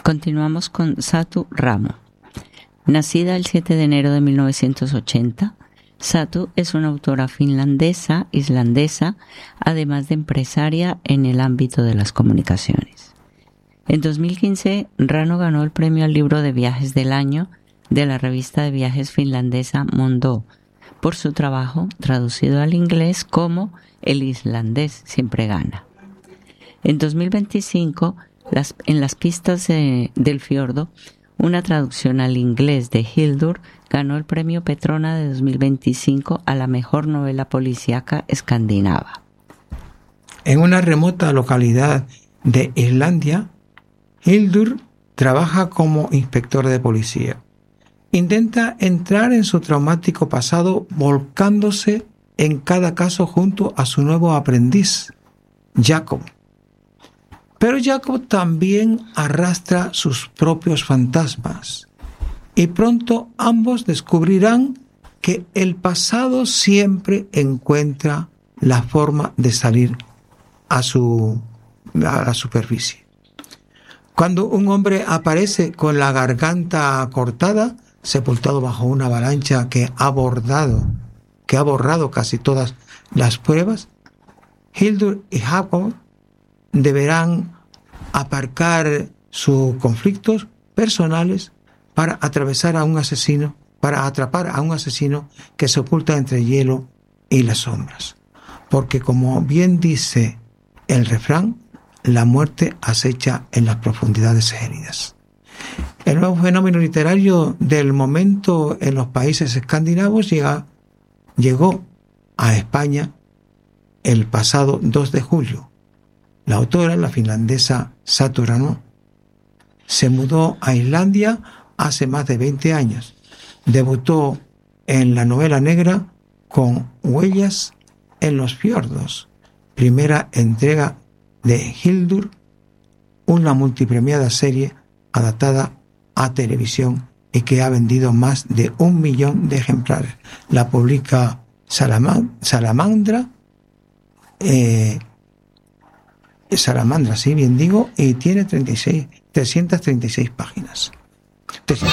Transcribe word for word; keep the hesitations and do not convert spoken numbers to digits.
Continuamos con Satu Ramo. Nacida el siete de enero de mil novecientos ochenta, Satu es una autora finlandesa, islandesa, además de empresaria en el ámbito de las comunicaciones. En dos mil quince, Rano ganó el premio al libro de viajes del año de la revista de viajes finlandesa Mondo por su trabajo traducido al inglés como El islandés siempre gana. En dos mil veinticinco, las, en las pistas de, del fiordo, una traducción al inglés de Hildur ganó el premio Petrona de dos mil veinticinco a la mejor novela policíaca escandinava. En una remota localidad de Islandia, Hildur trabaja como inspector de policía. Intenta entrar en su traumático pasado volcándose en cada caso junto a su nuevo aprendiz, Jacob. Pero Jacob también arrastra sus propios fantasmas y pronto ambos descubrirán que el pasado siempre encuentra la forma de salir a, su, a la superficie. Cuando un hombre aparece con la garganta cortada, sepultado bajo una avalancha que ha bordado, que ha borrado casi todas las pruebas, Hildur y Jacob deberán aparcar sus conflictos personales para atravesar a un asesino, para atrapar a un asesino que se oculta entre hielo y las sombras. Porque como bien dice el refrán, la muerte acecha en las profundidades gélidas. El nuevo fenómeno literario del momento en los países escandinavos llega, llegó a España el pasado dos de julio. La autora, la finlandesa Satu Ramo, se mudó a Islandia hace más de veinte años. Debutó en la novela negra con Huellas en los fiordos, primera entrega de Hildur, una multipremiada serie adaptada a televisión y que ha vendido más de un millón de ejemplares. La publica Salamandra, eh, Salamandra, sí, bien digo, y tiene treinta y seis, trescientas treinta y seis páginas. Entonces,